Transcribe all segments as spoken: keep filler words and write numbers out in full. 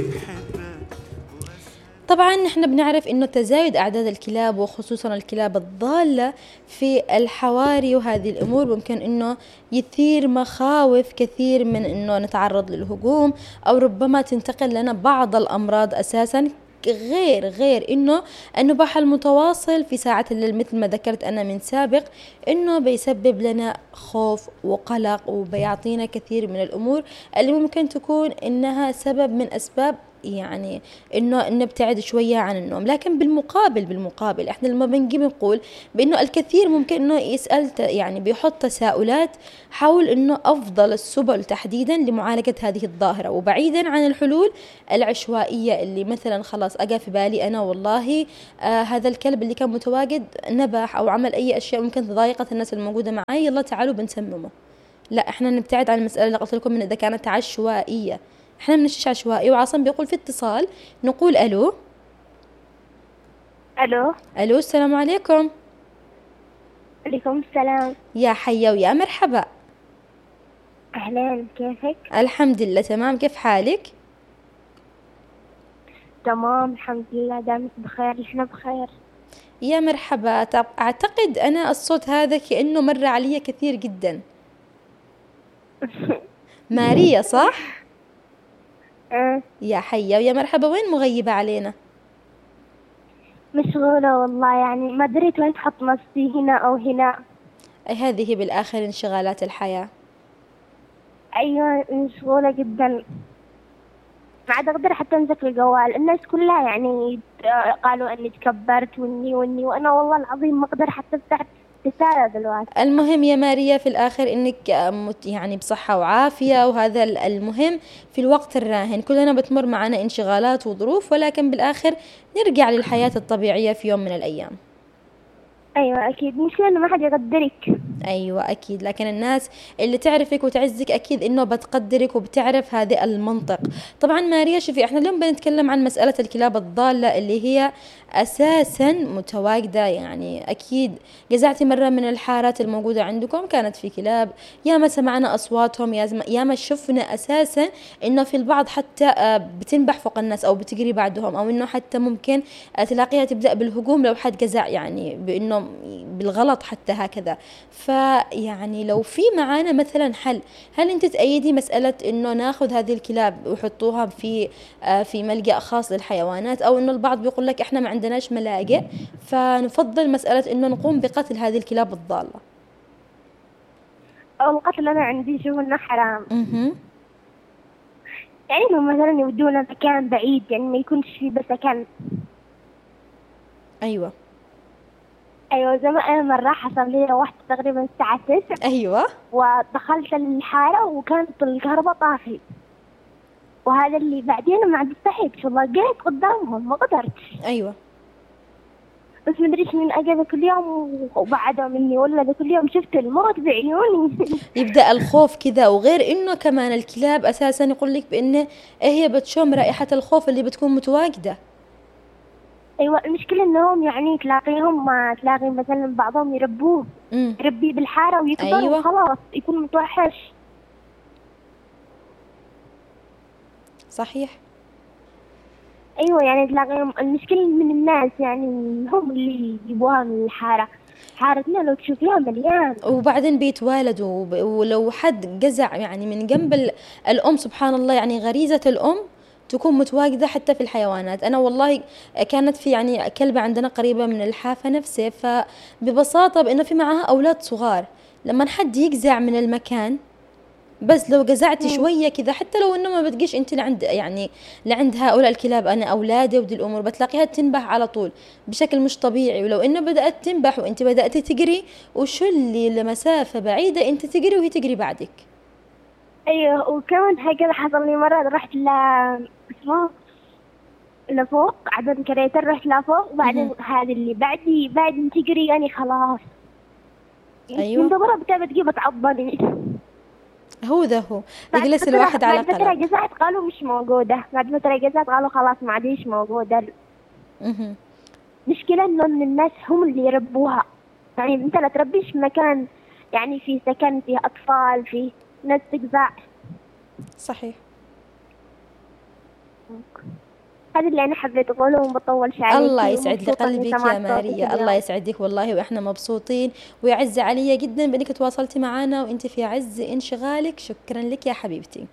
طبعا نحن بنعرف انه تزايد اعداد الكلاب وخصوصا الكلاب الضالة في الحواري وهذه الامور ممكن انه يثير مخاوف كثير من انه نتعرض للهجوم او ربما تنتقل لنا بعض الامراض اساسا، غير غير انه النباح المتواصل في ساعة الليل مثل ما ذكرت انا من سابق انه بيسبب لنا خوف وقلق وبيعطينا كثير من الامور اللي ممكن تكون انها سبب من اسباب يعني انه نبتعد شوية عن النوم. لكن بالمقابل بالمقابل احنا لما بنجي بنقول بانه الكثير ممكن انه يسأل يعني بيحط تساؤلات حول انه افضل السبل تحديدا لمعالجة هذه الظاهرة، وبعيدا عن الحلول العشوائية اللي مثلا خلاص اجى في بالي انا والله آه هذا الكلب اللي كان متواجد نبح او عمل اي اشياء ممكن تضايقت الناس الموجودة معي، يلا تعالوا بنسممه. لا، احنا نبتعد عن المسألة اللي قلت لكم من اذا كانت عشوائية. احنا بنمشيش عشوائي. وعاصم بيقول في اتصال، نقول الو. الو. الو، السلام عليكم. عليكم السلام. يا حيا ويا مرحبا. اهلين، كيفك؟ الحمد لله تمام، كيف حالك؟ تمام الحمد لله، دامك بخير، احنا بخير. يا مرحبا. طب اعتقد انا الصوت هذا كأنه مر علي كثير جدا. ماريا صح؟ أه. يا حيا ويا مرحبا، وين مغيبة علينا؟ مشغولة والله، يعني ما دريت وين تحط نفسي، هنا او هنا. أي هذه بالاخر انشغالات الحياة. ايوه مشغولة جدا، ما عاد اقدر حتى امسك الجوال. الناس كلها يعني قالوا اني تكبرت واني واني وانا والله العظيم ما اقدر حتى افتح رسالة دلوقتي. المهم يا ماريا في الآخر إنك يعني بصحة وعافية، وهذا المهم في الوقت الراهن. كلنا بتمر معنا انشغالات وظروف، ولكن بالآخر نرجع للحياة الطبيعية في يوم من الأيام. ايوه اكيد، مش انه ما حد يقدرك. أيوة أكيد، لكن الناس اللي تعرفك وتعزك أكيد إنه بتقدرك وبتعرف هذا المنطق. طبعا ماريا شوفي، إحنا اليوم بنتكلم عن مسألة الكلاب الضالة اللي هي أساسا متواجدة. يعني أكيد جزعتي مرة من الحارات الموجودة عندكم كانت في كلاب، يا ما سمعنا أصواتهم، يا ما شفنا أساسا إنه في البعض حتى آه، بتنبح فوق الناس أو بتجري بعدهم، أو إنه حتى ممكن آه، تلاقيها تبدأ بالهجوم لو حد جزع، يعني بإنه بالغلط حتى هكذا. فيعني لو في معانا مثلا حل، هل انت تأيدي مسألة انه ناخذ هذه الكلاب ويحطوها في آه في ملجأ خاص للحيوانات، او انه البعض بيقول لك احنا ما عندناش ملاجئ فنفضل مسألة انه نقوم بقتل هذه الكلاب الضالة؟ او القتل انا عندي شوف انه حرام. اها. يعني انهم مثلا يودونا مكان بعيد، يعني ما يكونش فيه بس سكن. ايوه. ايوه زي ما انا مرة حصل لي، روحت تقريبا الساعة تسعة ايوه. ودخلت الحارة وكانت الكهرباء طافي، وهذا اللي بعدين ما عاد استحيت والله، قعدت قدامهم ما قدرت. ايوه. بس ما ادري من اجل كل يوم وبعدوا مني، ولا ذا كل يوم شفت الموت بعيوني. يبدأ الخوف كذا. وغير انه كمان الكلاب اساسا يقول لك بانه هي بتشم رائحة الخوف اللي بتكون متواجدة. ايوه المشكلة انهم يعني تلاقيهم، ما تلاقي مثلا بعضهم يربوه امم. يربيه بالحارة ويكبر ايوه وخلاص يكون متوحش. صحيح. ايوه يعني تلاقيهم، المشكلة من الناس يعني هم اللي يجيبوها من الحارة. حارتنا لو تشوفيها مليان. وبعدين بيتوالدوا، ولو حد جزع يعني من جنب ال- الأم، سبحان الله، يعني غريزة الأم تكون متواجدة حتى في الحيوانات. أنا والله كانت في يعني كلبة عندنا قريبة من الحافة نفسه، فببساطة بأنه في معها أولاد صغار، لما حد يجزع من المكان، بس لو جزعتي مم. شوية كذا حتى لو انه ما بتجيش انت لعند يعني لعند هؤلاء الكلاب، انا اولادي ودي الامور بتلاقيها تنبح على طول بشكل مش طبيعي. ولو انه بدأت تنبح وانت بدأت تجري وشلي لمسافة بعيدة، انت تجري وهي تجري بعدك. ايوه وكمان هكذا حصل لي مرة، رحت ل اسمه لفوق عدن كريتر، رحت لفوق وبعدين مهم. هذه اللي بعدي بعد تجري يعني خلاص من ايوه. دبرة بتبى بتعضني. هو ذا هو، بعد يجلس فترة الواحد على بعد فترة قلق. جزعت قالوا مش موجودة، بعد فترة جزعت قالوا خلاص ما عادش موجودة. مهم. المشكلة إنه إن الناس هم اللي يربوها، يعني أنت لا تربيش في مكان يعني في سكن فيه أطفال فيه ناس تجزع. صحيح. هذا اللي أنا حبيت أقوله وما بطولش عليكي. الله يسعد لي ومبسوطة إني قلبك سمعت يا صوتك ماريا، الله اليوم. يسعدك والله، وإحنا مبسوطين ويعز علي جدا بأنك تواصلتي معنا وإنت في عز انشغالك. شكرا لك يا حبيبتي،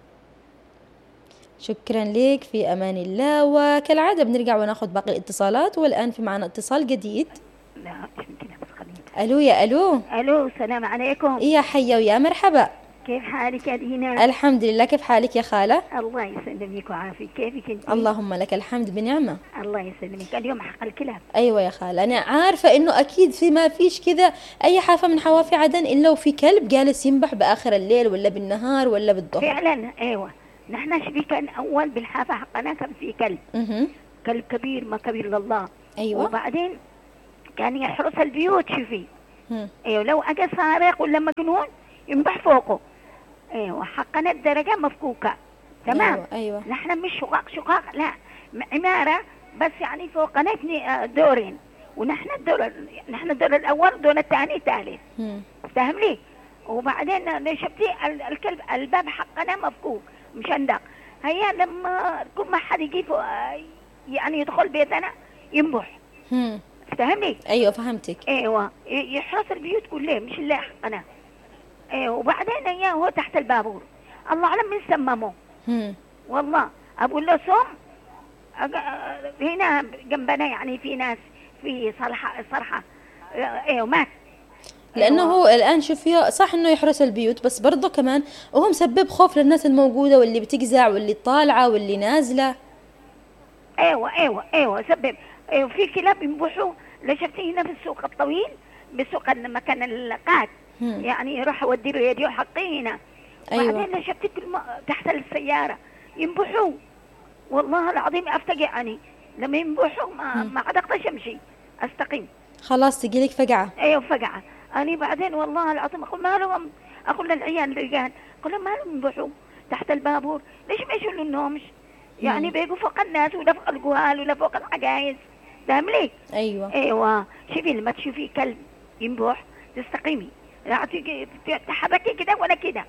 شكرا لك، في أمان الله. وكالعادة بنرجع وناخذ باقي الاتصالات، والآن في معنا اتصال جديد. لا يمكن بس خليني. ألو يا ألو. الو السلام عليكم. يا حيا ويا مرحبا. كيف حالك يا دينا؟ الحمد لله، كيف حالك يا خالة؟ الله يسلمك ويعافيك، كيفك انت؟ اللهم لك الحمد بنعمة. الله يسلمك. اليوم حق الكلاب. أيوة يا خالة، أنا عارفة إنه أكيد في ما فيش كذا أي حافة من حوافي عدن إلا وفي كلب جالس ينبح بآخر الليل ولا بالنهار ولا بالظهر. فعلا ايوه، نحن شبي كان اول بالحافه حقنا كان في كلب. اها. كلب كبير ما كبير لله. أيوة. وبعدين كان يحرس البيوت شوفي. هم. ايوه لو اجى سارق ولا مجنون ينبح فوقه. ايوه حقنا الدرجه مفكوكه. تمام. أيوة أيوة. نحن مش شقاق شقاق لا، عماره بس يعني فوقنا اثنين دورين، ونحن الدور نحن الدور الاول دون الثاني الثالث. هم. فاهم لي؟ وبعدين شفتي ال- الكلب الباب حقنا مفكوك مشندق. هيا لما كل ما حد يجي فوق- يعني يدخل بيتنا ينبح. هم. فاهم لي؟ أيوة فهمتك. ايوه ي- يحرس البيوت كلها مش اللي حقنا. ايوه وبعدين هيا هو تحت البابور، الله اعلم من سممه. هم. والله اقول له صم. أق- هنا جنبنا يعني في ناس في صرحه صرحه. ايوه مات. لأنه أيوة. هو الآن شوفي صح إنه يحرس البيوت، بس برضه كمان وهو مسبب خوف للناس الموجودة واللي بتجزع واللي طالعة واللي نازلة. ايوه ايوه ايوه سبب. ايوه في كلاب ينبحوا. لا شفتي هنا في السوق الطويل بسوق مكان القاد، هم. يعني يروح يودي له يديه حقي هنا. أيوة. بعدين لا شفتي كل ما تحت السياره ينبحوا. والله العظيم افتقع يعني لما ينبحوا ما هم. ما عاد اقدرش امشي استقيم. خلاص تجيلك فقعة. ايوه فقعه. انا بعدين والله العظيم اقول ما لهم، اقول للعيال الرجال اقول لهم ما لهم ينبحوا تحت البابور، ليش ما يشيلوا النومش؟ يعني مم. بيجوا فوق الناس ولا فوق الجهال ولا فوق العجايز. فاهم لي؟ أيوة. ايوه شوفي لما تشوفي كلب ينبح تستقيمي، لا تيجي تحركي كده ولا كده.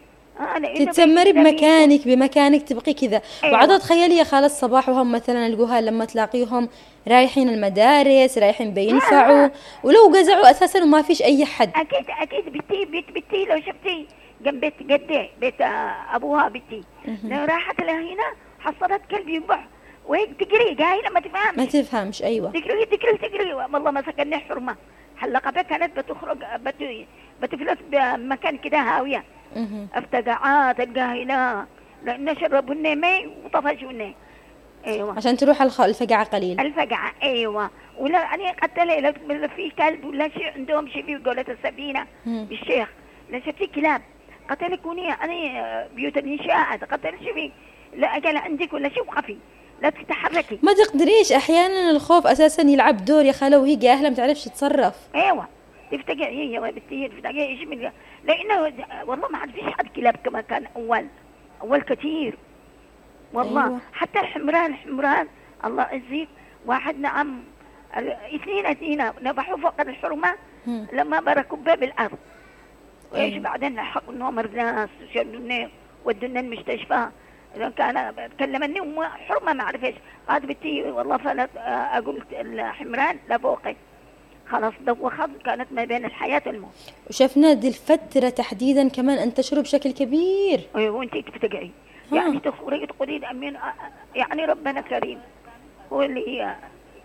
آه لأنه تتسمري بيجي- بمكانك بمكانك تبقي كذا. أيوة. وعادة تخيلي يا خالة الصباح وهم مثلا الجهال لما تلاقيهم رايحين المدارس رايحين بينفعوا، ولو جزعوا أساسا وما فيش أي حد. اكيد اكيد بنتي بيت بنتي لو شفتي جنب بيت جدي بيت آه، ابوها بنتي لو راحت لهنا حصلت كلب ينبح وهيك تجري جاي لما ما تفهم تفهمش. أيوة. تجري تجري تجري والله ما سكنني حرمه. حلقه بها كانت بتخرج بت بتفلت بمكان كده هاويه. مهم. افتقعات القاهله لان شربوا النمي وطفشوا النمي. ايوه عشان تروح الخ- الفقعة قليل. الفقعه ايوه. ولا يعني قتل لو في كلب ولا شيء عندهم شيء في قولة السفينه مم. بالشيخ. لا شفتي كلاب قتل كوني يعني بيوت الانشاءات قتل شوفي لا اجل عندك ولا شيء وقفي لا تتحركي. ما تقدريش أحيانا الخوف أساسا يلعب دور يا خالة، وهي جاهلة ما تعرفش تتصرف. ايوه تفتقع هي وبنتي تفتقع ايش من لانه والله ما عاد فيش حد كلاب كما كان اول. اول كثير والله. أيوة. حتى الحمران الحمران الله يجزيك واحد نعم ال- اثنين اثنين نبحوا فوق الحرمه مم. لما بركوا باب الارض. وايش أيوة. بعدين لحقوا انهم ناس شلوني ودونا المستشفى. إذا كان كلمني وما حرمه ما اعرف ايش قالت بنتي والله فانا اقول الحمران لفوقي خلاص دوخت كانت ما بين الحياه والموت. وشفنا دي الفترة تحديدا كمان انتشروا بشكل كبير. ايوه وانت تفتقعي ها. يعني تخرجي تقولي امين يعني ربنا كريم هو اللي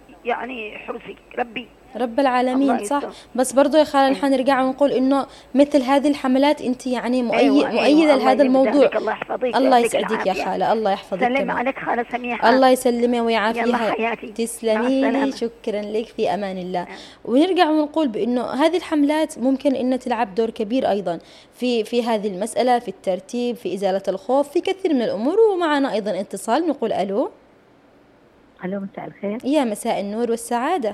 يعني يحرسك ربي. رب العالمين الله صح. يستر. بس برضو يا خالة نحن نرجع ونقول انه مثل هذه الحملات انت يعني مؤيد أيوة مؤيدة أيوة لهذا الله الموضوع. يجزاك الله يحفظك الله ويعطيك يسعدك يا العافية. خالة، الله يحفظك سلم كمان. عليك خالة سميحة. الله يسلمها يلا ويعافيها. حياتي مع تسلمي لي، السلامة. شكرا لك، في امان الله. ونرجع ونقول بانه هذه الحملات ممكن ان تلعب دور كبير ايضا في في هذه المسألة، في الترتيب، في ازالة الخوف، في كثير من الامور. ومعنا ايضا اتصال، نقول الو. الو مساء الخير. يا مساء النور والسعادة.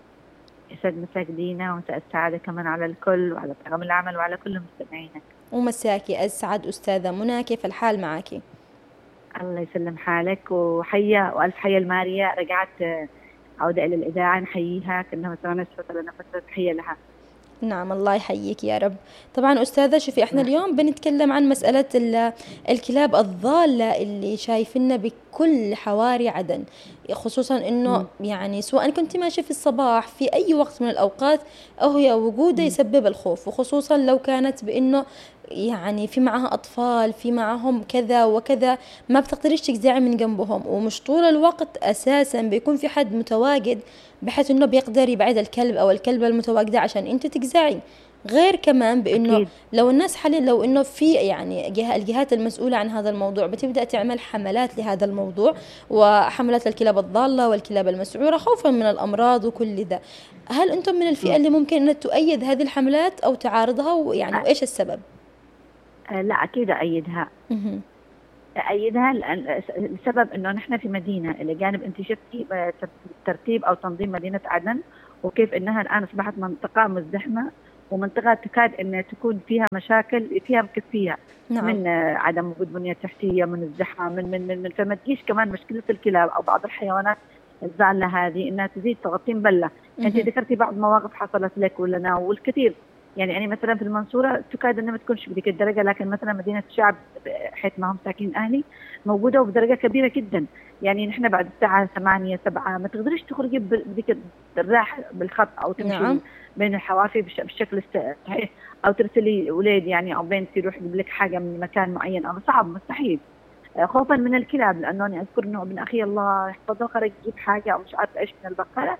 يسعد مساك دينا ومساء السعادة كمان على الكل وعلى طاقم العمل وعلى كل مستمعينك. ومساكي اسعد استاذة منى، كيف الحال معك؟ الله يسلم حالك وحيا والف حيا الماريا. رجعت عودة إلى الإذاعة نحييها كأنها ما سمعنا صوتها لنا فترة، تحية لها. نعم، الله يحييك يا رب. طبعا أستاذة شوفي، احنا اليوم بنتكلم عن مسألة ال- الكلاب الضالة اللي شايفينها بكل حواري عدن، خصوصا انه مم. يعني سواء كنت ماشي في الصباح في اي وقت من الاوقات، او هي وجوده مم. يسبب الخوف، وخصوصا لو كانت بانه يعني في معها اطفال، في معهم كذا وكذا، ما بتقدريش تجزعي من جنبهم، ومش طول الوقت اساسا بيكون في حد متواجد بحيث انه بيقدر يبعد الكلب او الكلبة المتواجدة عشان انت تجزعي. غير كمان بانه أكيد. لو الناس حاليا، لو انه في يعني جهة الجهات المسؤولة عن هذا الموضوع بتبدأ تعمل حملات لهذا الموضوع، وحملات الكلاب الضالة والكلاب المسعورة خوفا من الامراض وكل ذا، هل انتم من الفئة مم. اللي ممكن ان تؤيد هذه الحملات او تعارضها، ويعني أ- وايش السبب؟ أ- لا أكيد أيدها. مهم. أيدها لأن السبب إنه نحن في مدينة، إلى جانب أنت شفتي آه، ترتيب أو تنظيم مدينة عدن، وكيف إنها الآن أصبحت منطقة مزدحمة، ومنطقة تكاد أن تكون فيها مشاكل فيها مكفيها نعم. من آه، عدم وجود بنية تحتية، من الزحمة، من من من, من فما تجيش كمان مشكلة الكلاب أو بعض الحيوانات الزالة هذه إنها تزيد تغطي مبلة. أنت مهم. ذكرتي بعض مواقف حصلت لك ولنا والكثير، يعني يعني مثلا في المنصورة تكاد أنها ما تكونش بديك الدرجة، لكن مثلا مدينة الشعب حيث ما هم ساكنين أهلي موجودة وبدرجة كبيرة جدا. يعني نحن بعد الساعة ثمانية سبعة ما تقدريش تخرجي بديك الراحة بالخط أو تمشي نعم. بين الحوافي بالش- بالشكل الصحيح، أو ترسلي أولاد يعني أو بنت يروح يجيب لك حاجة من مكان معين، أو صعب مستحيل، آه، خوفا من الكلاب. لأنه أنا أذكر إنه ابن أخي الله يحفظه خرج يجيب حاجة أو مش عارف إيش من البقالة،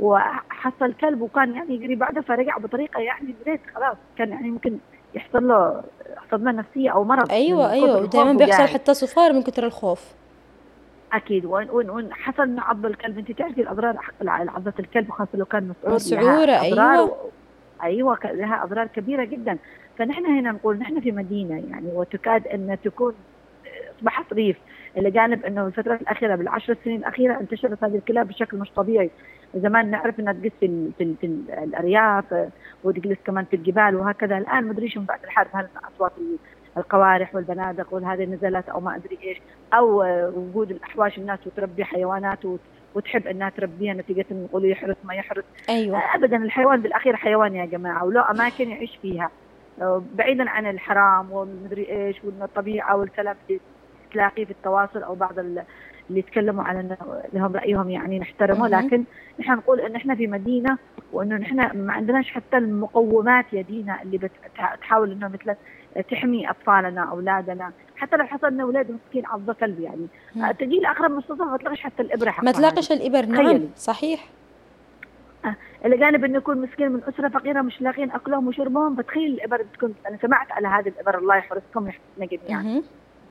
وحصل كلب وكان يعني يجري بعده، فرجع بطريقة يعني بديت خلاص كان يعني ممكن يحصل له صدمة نفسية أو مرض ايوه من ايوه، كثر ودائما الخوف بيحصل وجاهز. حتى صفار من كثر الخوف. أكيد. وإن وإن وإن حصل مع عض الكلب، أنت تعرفي الأضرار على عضة الكلب، وخاصة لو كان مسعور لها مسعورة، أضرار ايوه. و... أيوة ك- لها أضرار كبيرة جدا. فنحن هنا نقول نحن في مدينة يعني، وتكاد أن تكون أصبحت ريف، إلى جانب أنه الفترة الأخيرة بالعشر سنين الأخيرة انتشرت هذه الكلاب بشكل مش طبيعي. زمان نعرف أنها تجلس في, ال... في, ال... في ال- الأرياف، آه، وتجلس كمان في الجبال وهكذا. الآن ما أدريش من بعد الحرب هل أصوات القوارح والبنادق وهذه النزلات أو ما أدري إيش، أو آه، وجود الأحواش، الناس وتربي حيوانات وت... وتحب أنها تربيها نتيجة أن يقولوا يحرس ما يحرس. ايوه. آه، أبدا، الحيوان بالأخير حيوان يا جماعة، وله أماكن يعيش فيها آه، بعيدا عن الحرام والمدري إيش والطبيعة والكلام اللي تلاقيه في التواصل، أو بعض ال- اللي يتكلموا على أنه لهم رأيهم يعني نحترمه. مهم. لكن نحن نقول أن نحن في مدينة، وأنه نحن ما عندناش حتى المقومات يدينا اللي بتحاول أنه مثل تحمي أطفالنا أولادنا. حتى لو حصل أن أولاد مسكين عض كلب يعني، مم. تجي لأقرب مستوصف ما تلاقيش حتى الإبرة ما حقها هذه. تلاقش الإبر. نعم تخيلي. صحيح. آه، إلى جانب إنه يكون مسكين من أسرة فقيرة مش لاقين أكلهم وشربهم، بتخيل الإبر بتكون. أنا سمعت على هذه الإبر، الله يحرسكم ويحفظنا جميعا. مهم.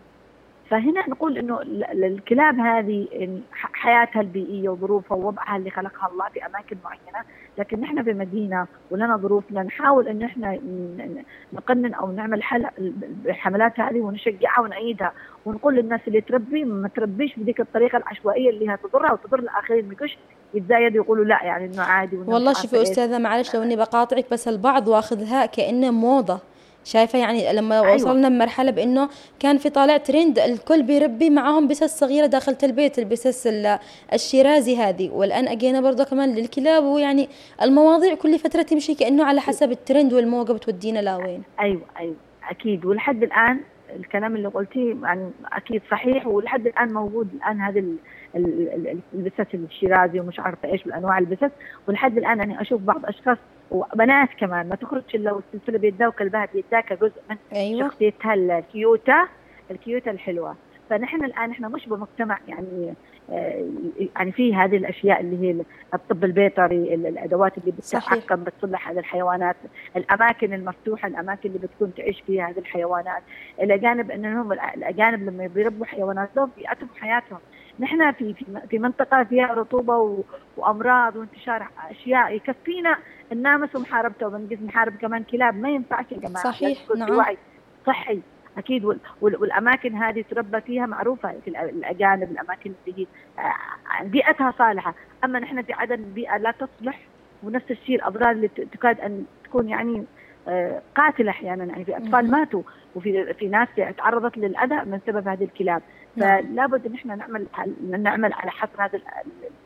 فهنا نقول إنه ال- ال- الكلاب هذه إن ح- حياتها البيئية وظروفها ووضعها اللي خلقها الله في أماكن معينة، لكن نحن في مدينة ولنا ظروفنا، نحاول إن إحنا ن- نقنن أو نعمل حل الحملات هذه ونشجعها ونأيدها، ونقول للناس اللي تربي ما تربيش بديك الطريقة العشوائية اللي هتضرها وتضر الآخرين، مش يتزايد ويقولوا لا يعني إنه عادي وإنه والله مش شوفي عارفة إيش. أستاذة، معلش لو إني بقاطعك، بس البعض واخذها كأنه موضة، شايفة يعني لما أيوة. وصلنا بمرحلة بأنه كان في طالع ترند الكل بيربي معهم بسس صغيرة داخل البيت، البسس ال- الشيرازي هذه، والآن أجينا برضه كمان للكلاب، ويعني المواضيع كل فترة تمشي كأنه على حسب الترند والموجة بتودينا لوين. أيوة أيوة أكيد. ولحد الآن الكلام اللي قلتيه يعني أكيد صحيح، ولحد الآن موجود الآن هذا ال- ال- ال- البسس الشيرازي ومش عارفة إيش بالأنواع البسس. ولحد الآن أنا أشوف بعض أشخاص وبنات كمان ما تخرجش إلا والسلسلة بيدها وكلبها بيدها كجزء من أيوة. شخصيتها الكيوتة الكيوتة الحلوة. فنحن الآن إحنا مش بمجتمع يعني آه، يعني فيه هذه الأشياء اللي هي الطب البيطري، ال- الأدوات اللي صحيح. بتعقم بتصلح هذه الحيوانات، الأماكن المفتوحة، الأماكن اللي بتكون تعيش فيها هذه الحيوانات. إلى جانب أنهم الأجانب لما بيربوا حيوانات لهم بيئتهم حياتهم. نحن في في في منطقة فيها رطوبة و- وأمراض وانتشار أشياء يكفينا ننامس ومحاربته، وبنجز نحارب كمان كلاب. ما ينفعش يا جماعة، صحيح. لازم يكون في نعم. وعي صحي أكيد. وال- وال- والأماكن هذه تربى فيها معروفة في الأ- الأجانب، الأماكن اللي هي آه، بيئتها صالحة. أما نحن في عدن بيئة لا تصلح، ونفس الشيء الأضرار اللي ت- تكاد أن تكون يعني آه، قاتلة أحيانا، يعني في أطفال مهم. ماتوا، وفي في ناس تعرضت للأذى من سبب هذه الكلاب. نعم. فلا بد ان احنا نعمل نعمل على حصر هذا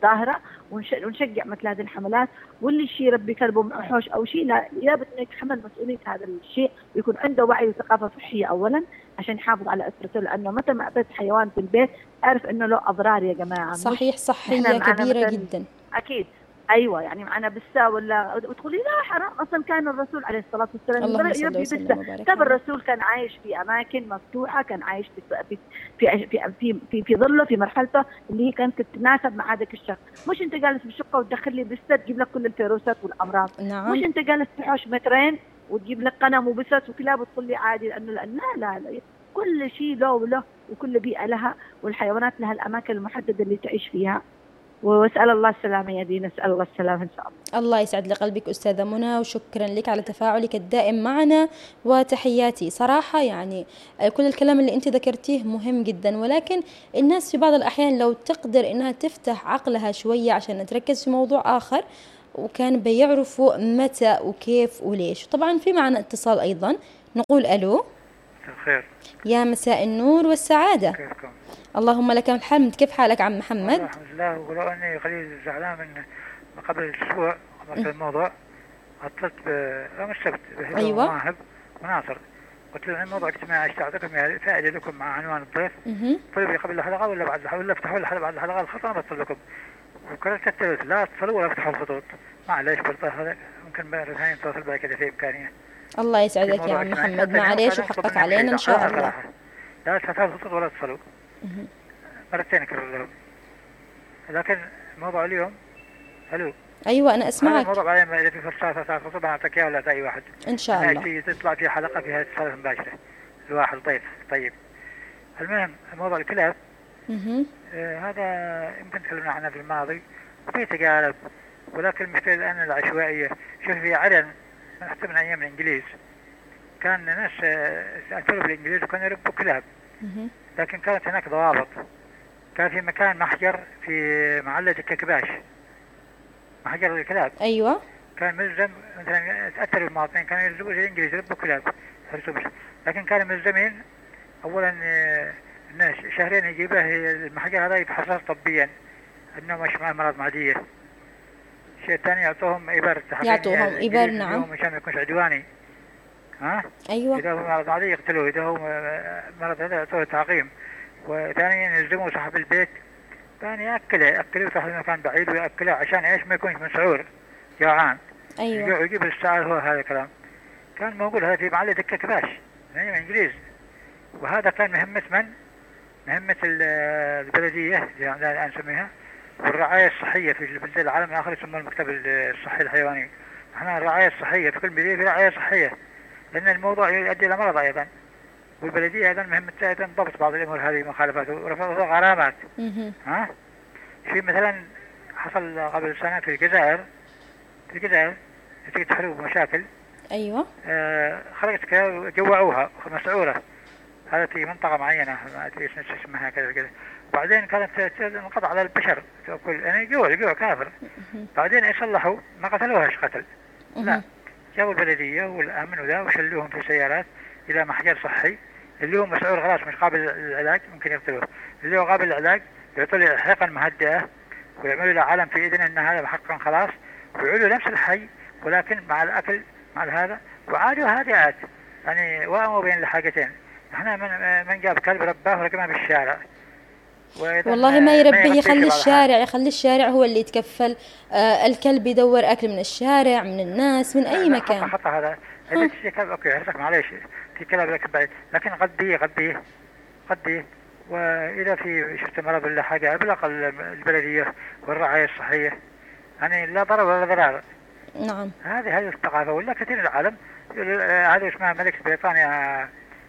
طاهرة، ونشجع مثل هذه الحملات. واللي شيء يربي كلبه من وحوش أو شيء لا، لابد إنه يتحمل مسؤولية هذا الشيء ويكون عنده وعي وثقافة صحية أولا عشان يحافظ على أسرته، لأنه متى ما أعطيت حيوان في البيت أعرف إنه له أضرار يا جماعة. صحيح، صحية كبيرة جدا. أكيد ايوه، يعني معنا بسه ولا وتقولي لا حرام، اصلا كان الرسول عليه الصلاه والسلام يربي بسه. طب الرسول كان عايش في اماكن مفتوحه، كان عايش في في في في في, في, في ظله في مرحلته اللي هي كانت تتناسب مع هذاك الشخص. مش انت جالس بالشقه وتدخل لي بسه تجيب لك كل الفيروسات والامراض. نعم. مش انت جالس في حوش مترين وتجيب لك قنم وبسس وكلاب وتقول لي عادي، لانه لا لا لا، كل شيء له وله، وكل بيئه لها، والحيوانات لها الاماكن المحدده اللي تعيش فيها. واسال الله السلامه يا دينا، نسال الله السلامه ان شاء الله. الله يسعد لي قلبك أستاذة منى، وشكرا لك على تفاعلك الدائم معنا وتحياتي. صراحة يعني كل الكلام اللي أنت ذكرتيه مهم جدا، ولكن الناس في بعض الأحيان لو تقدر إنها تفتح عقلها شوية عشان تركز في موضوع آخر، وكان بيعرفوا متى وكيف وليش. طبعا في معنا اتصال أيضا، نقول ألو. الخير. يا مساء النور والسعادة. كيفكم؟ اللهم لك الحمد. كيف حالك عم محمد؟ الحمد لله، ولو اني قليل زعلان من قبل اسبوع قبل الموضوع اتصلت يوم السبت بهدوء أيوة. مواهب وناصر، قلت لهم الموضوع اجتماعي اشتعتكم فائده لكم مع عنوان الضيف، قلت لي قبل الحلقه ولا بعد الحلقه ولا افتحوا الحلقه بعد الحلقه الخط انا بتصل لكم، وكررت الثلاث لا اتصلوا ولا افتحوا الخطوط. معليش برضه هذا ممكن مرة ثانية نتواصل بعد كذا في امكانيه. الله يسعدك يا عم محمد، معليش وحقك علينا ان شاء الله. لا تفتحوا الخطوط ولا اتصلوا. مرتين كرر لهم. لكن موضوع اليوم الو. ايوه انا اسمعك. الموضوع بعدين اذا في فرصه ساعه خطوط اعطيك اياه ولا اي واحد ان شاء الله. تطلع في حلقه فيها اتصالات مباشره الواحد ضيف. طيب المهم موضوع الكلاب آه هذا يمكن تكلمنا عنه في الماضي وفي تجارب، ولكن المشكله الان العشوائيه. شوف في عدن حتى من ايام الانجليز كان ناس تاثروا بالانجليز وكانوا يربوا كلاب، لكن كانت هناك ضوابط. كان في مكان محجر في معلة الككباش، محجر الكلاب. ايوه. كان ملزم مثلا تاثر المواطنين كانوا يلزموا زي الانجليز يربوا كلاب، لكن كانوا ملزمين اولا الناس شهرين يجيبه المحجر هذا يتحصص طبيا انه مش مع مرض معديه. الشيء الثاني يعطوهم ابر يعطوهم ابر. نعم. عشان ما يكونش عدواني. ها؟ ايوه. اذا هو مرض معديه يقتلوه، اذا هو مرض هذا يعطوه تعقيم. وثانيا يلزموا صاحب البيت ثاني ياكله ياكله صاحب المكان بعيد وياكله عشان ايش ما يكونش مسعور جوعان. ايوه. يجيب الساعه. هو هذا الكلام كان موجود هذا في معلة الككباش من ايام الانجليز، وهذا كان مهمة من؟ مهمة البلدية الان نسميها والرعاية الصحية في البلدان العالم الاخر يسموه المكتب الصحي الحيواني. احنا الرعاية الصحية في كل بلدية في رعاية صحية، لان الموضوع يؤدي الى مرض ايضا، والبلدية أيضا مهمتها أيضا ضبط بعض الأمور هذه مخالفات ورفع غرامات. ها؟ في مثلا حصل قبل سنة في الجزائر في الجزائر نتيجة حروب ومشاكل. أيوة. آه خرجت كذا جوعوها مسعورة، هذا في منطقة معينة ما أدري إيش اسمها كذا كذا. بعدين كانت انقضى على البشر تأكل يعني جوع جوع كافر. بعدين يصلحوا ما قتلوهاش قتل. لا جابوا البلدية والأمن وذا وشلوهم في سيارات إلى محجر صحي اللي هو مسعور خلاص مش قابل للعلاج ممكن يقتلوه، اللي هو قابل للعلاج يعطوا له حقن مهدئة ويعملوا له علم في إذن أن هذا حقا خلاص، ويعودوا نفس الحي ولكن مع الأكل مع هذا وعادوا هادئات يعني وقاموا بين الحاجتين. احنا من من جاب كلب رباه ورقمه بالشارع. والله ما يربيه يخلي الشارع يخلي الشارع هو اللي يتكفل. آه الكلب يدور أكل من الشارع من الناس من أي مكان. حط هذا إذا تشتري كلب أوكي هرتك معليش في كلاب لك بعيد، لكن غذيه غذيه غذيه. وإذا في شفت مرض ولا حاجة أبلغ البلدية والرعاية الصحية، يعني لا ضرر ولا ضرار. نعم. هذه هذه الثقافة ولا كثير العالم. هذا اسمها ملك بريطانيا،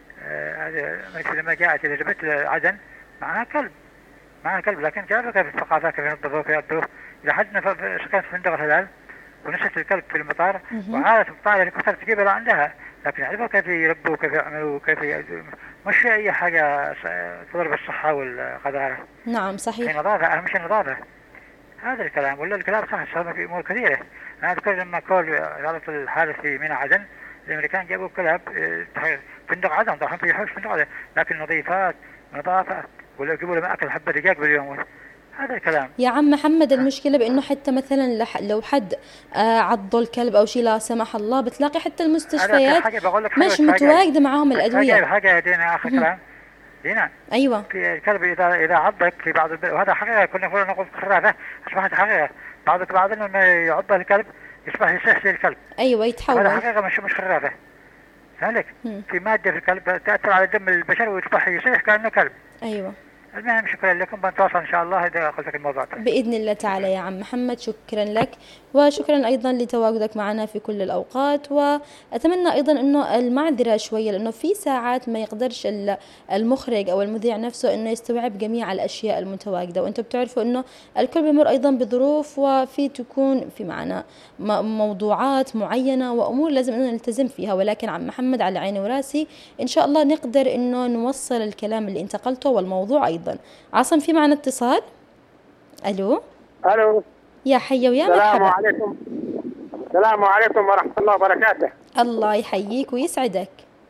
هذا ملك لما جاءت إلى جبهة عدن معها كلب معها كلب لكن كيف كيف الثقافة كيف ينظفوه كيف يأدوه. إلى حد سكنت في فندق الهلال ونسيت الكلب في المطار وعادت الطائرة اللي كنت تجيبها عندها، لكن يعرفوا كيف يربوا كيف يعملوا كيف يأدوا. مش في أي حاجة تضر بالصحة والقذارة. نعم صحيح. في نظافة أهم شيء النظافة. هذا الكلام ولا الكلام صح استخدم في أمور كثيرة. أنا أذكر لما كول غلط الحادث في ميناء عدن الأمريكان جابوا كلاب فندق عدن طبعا في حوش فندق عدن لكن نظيفات نظافة ولا يجيبوا لهم أكل حبة دجاج باليوم هذا الكلام. يا عم محمد المشكلة بأنه حتى مثلا لح- لو حد آه عض الكلب أو شيء لا سمح الله، بتلاقي حتى المستشفيات مش متواجدة معاهم الأدوية. حاجة يا دينا آخر كلام دينا. أيوة. الكلب إذا إذا عضك في بعض الب... وهذا حقيقة كنا نقول نقول خرافة أصبحت حقيقة. بعض بعضنا لما يعض الكلب يصبح يصيح زي الكلب. أيوة يتحول. هذا حقيقة مش مش خرافة. ذلك في مادة في الكلب تأثر على دم البشر ويصبح يصيح كأنه كلب. أيوة. المهم شكرا لكم، بنتواصل إن شاء الله إذا قلت لك الموضوع طيب. بإذن الله تعالى يا عم محمد، شكرا لك وشكرا أيضا لتواجدك معنا في كل الأوقات. وأتمنى أيضا أنه المعذرة شوية، لأنه في ساعات ما يقدرش المخرج أو المذيع نفسه أنه يستوعب جميع الأشياء المتواجدة، وأنتم بتعرفوا أنه الكل بيمر أيضا بظروف، وفي تكون في معنا موضوعات معينة وأمور لازم أنه نلتزم فيها. ولكن عم محمد على عيني وراسي، إن شاء الله نقدر أنه نوصل الكلام اللي انتقلته والموضوع أيضا. عاصم في معنا اتصال. الو الو يا حي ويا مرحبا. السلام مرحبا. عليكم. السلام عليكم ورحمه الله وبركاته. الله يحييك ويسعدك.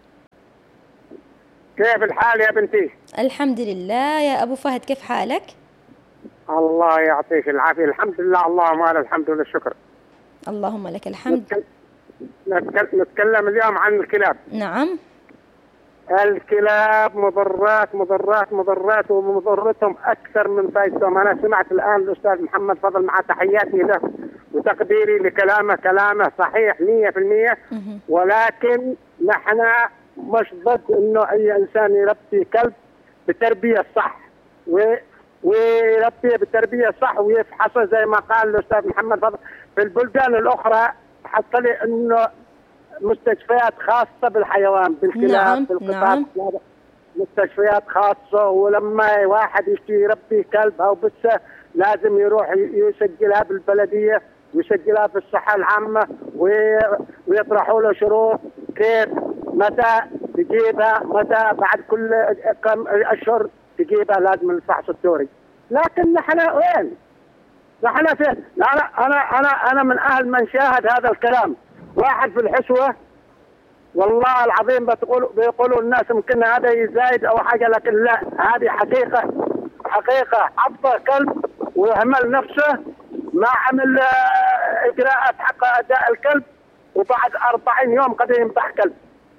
كيف الحال يا بنتي؟ الحمد لله يا ابو فهد، كيف حالك؟ الله يعطيك العافيه. الحمد لله، اللهم لك الحمد والشكر. اللهم لك الحمد. نتكلم, نتكلم اليوم عن الكلاب. نعم. الكلاب مضرات مضرات مضرات ومضرتهم أكثر من فايدتهم. أنا سمعت الآن الأستاذ محمد فضل مع تحياتي له وتقديري لكلامه، كلامه صحيح مية في المية، ولكن نحن مش ضد إنه أي إنسان يربي كلب بتربية صح و ويربيه بالتربية صح ويفحصه زي ما قال الأستاذ محمد فضل. في البلدان الأخرى حط لي إنه مستشفيات خاصة بالحيوان بالكلاب. نعم. بالقطط. نعم. مستشفيات خاصة، ولما واحد يشتي يربي كلب أو بسة لازم يروح يسجلها بالبلدية ويسجلها في الصحة العامة ويطرحوا له شروط كيف متى تجيبها، متى بعد كل كم أشهر تجيبها، لازم الفحص الدوري. لكن نحن وين؟ نحن فين؟ أنا أنا أنا أنا من أهل من شاهد هذا الكلام. واحد في الحسوة والله العظيم بتقول بيقولوا الناس يمكن هذا يزايد أو حاجة، لكن لا، هذه حقيقة حقيقة. عض كلب وهمل نفسه، ما عمل إجراءات حق أداء الكلب، وبعد أربعين يوم قد ينبح كلب.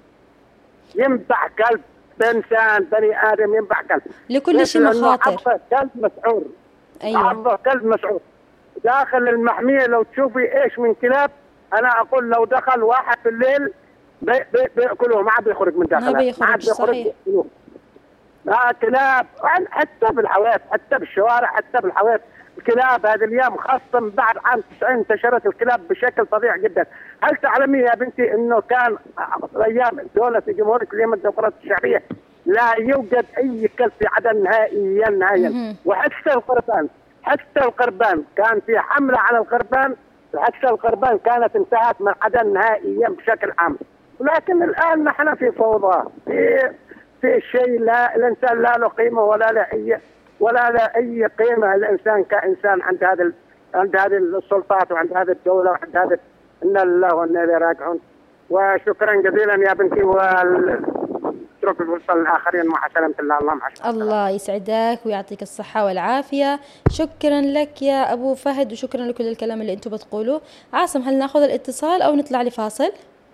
ينبح كلب بإنسان بني آدم ينبح كلب. لكل شيء مخاطر. عض كلب مسعور. أيوة. عض كلب مسعور. داخل المحمية لو تشوفي إيش من كلاب، أنا أقول لو دخل واحد في الليل بي بي بيأكلوه، ما عاد بيخرج من داخله، ما بيخرج. صحيح. لا كلاب حتى بالحوائط، حتى بالشوارع، حتى بالحوائط. الكلاب هذه الأيام خاصة من بعد عام تسعين انتشرت الكلاب بشكل فظيع جدا. هل تعلمي يا بنتي إنه كان أيام دولة جمهورية اليمن الديمقراطية الشعبية لا يوجد أي كلب في عدن نهائيا نهائيا، وحتى القربان حتى القربان كان في حملة على القربان، حتى القربان كانت انتهت من عدن نهائيا بشكل عام. ولكن الآن نحن في فوضى، في في شيء لا الإنسان لا له قيمة ولا له أي ولا له أي قيمة الإنسان كإنسان عند هذا عند هذه السلطات وعند هذه الدولة وعند هذا إن الله وإنا إليه راجعون. وشكرا جزيلا يا بنتي، واترك الفرصة للآخرين مع سلامة الله. الله معك. الله يسعدك ويعطيك الصحة والعافية. شكرا لك يا أبو فهد، وشكرا لكل الكلام اللي أنتم بتقولوه. عاصم، هل ناخذ الاتصال أو نطلع لفاصل؟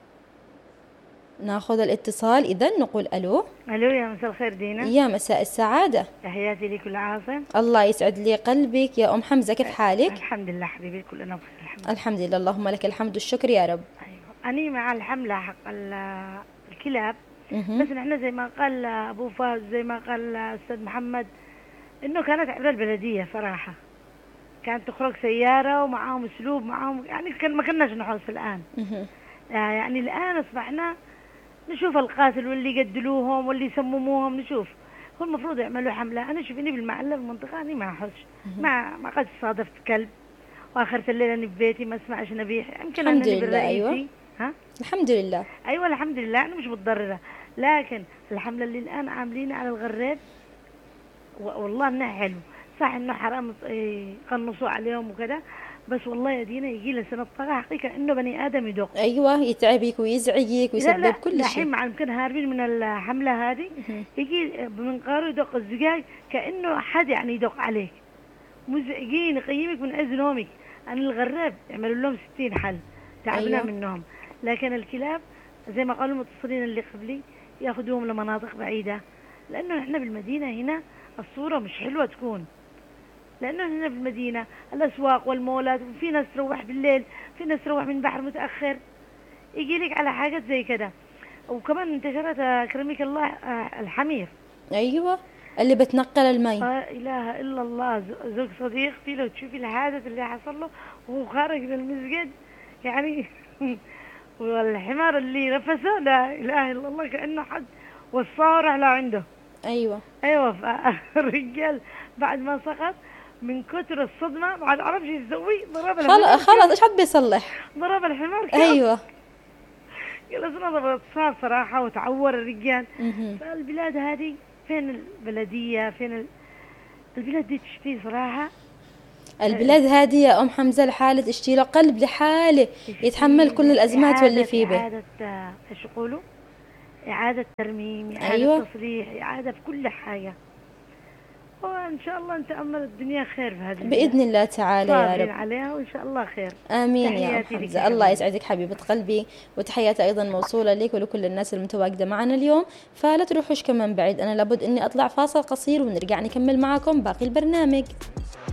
ناخذ الاتصال. إذا نقول ألو. ألو، يا مساء الخير دينا. يا مساء السعادة. تحياتي لكل عاصم. الله يسعد لي قلبك يا أم حمزة، كيف حالك؟ الحمد لله حبيبي، كلنا بخير الحمد لله. الحمد لله، اللهم لك الحمد والشكر يا رب. أيوة، أنا مع الحملة حق الكلاب، بس نحن زي ما قال أبو فهد زي ما قال أستاذ محمد إنه كانت عبر البلدية صراحة، كانت تخرج سيارة ومعاهم أسلوب معاهم، يعني كان ما كناش نحوس الآن. يعني الآن أصبحنا نشوف القاتل واللي يقتلوهم واللي يسمموهم، نشوف هو المفروض يعملوا حملة. أنا شوفيني بالمعلة المنطقة أنا ما أحسش، ما ما قد صادفت كلب، وآخرت الليلة أنا في بيتي ما أسمعش نبيح. يمكن الحمد أنني لله. أيوة. ها الحمد لله. أيوة الحمد لله، أنا مش متضررة، لكن الحملة اللي الآن عاملينها على الغراب والله إنها حلو. صح إنه حرام يقنصوا عليهم وكذا، بس والله يا دينا يجي له سنة طاقة حقيقة إنه بني آدم يدق. أيوة، يتعبك ويزعجك ويسبب كل شيء. الحين مع يمكن هاربين من الحملة هذه يجي بمنقاره يدق الزجاج كأنه حد يعني يدق عليك، مزعجين يقيمك من عز نومك. عن الغراب يعملوا لهم ستين حل، تعبنا أيوة. منهم. لكن الكلاب زي ما قالوا المتصلين اللي قبلي ياخذوهم لمناطق بعيدة، لأنه احنا بالمدينة هنا الصورة مش حلوة تكون، لأنه هنا بالمدينة الأسواق والمولات، وفي ناس تروح بالليل، في ناس تروح من بحر متأخر، يجي لك على حاجات زي كده. وكمان انتشرت أكرمك الله آه، الحمير. أيوة اللي بتنقل المي. لا إله إلا الله. ز- زوج صديقتي لو تشوفي الحادث اللي حصل له وهو خارج من المسجد يعني والحمار اللي نفسه لا إله إلا الله كأنه حد والصار على عنده. أيوة ايوه. فالرجال بعد ما سقط من كتر الصدمه ما عاد عرف شو يسوي، ضرب الحمار. خلاص خلاص إيش حد بيصلح. ضرب الحمار كيف. أيوة. قال اصلا صار صراحه وتعور الرجال. مهم. فالبلاد هذه فين البلديه، فين ال... البلاد دي تشتي صراحه. البلاد هذه يا أم حمزة لحالة اشتي له قلب لحاله يتحمل كل الأزمات إعادة- واللي فيه به. إعادة آه، ايش يقولوا؟ إعادة ترميم، إعادة أيوة. تصليح، إعادة بكل حاجة. وإن شاء الله نتأمل الدنيا خير في هذه البلاد. بإذن الله تعالى يا صابرين رب. عليها وإن شاء الله خير. آمين يا أم تحياتي لك حمزة. يا الله حبيبي. يسعدك حبيبة قلبي، وتحياتي أيضا موصولة لك ولكل الناس المتواجدة معنا اليوم. فلا تروحوش كمان بعيد، أنا لابد أني أطلع فاصل قصير ونرجع نكمل معكم باقي البرنامج.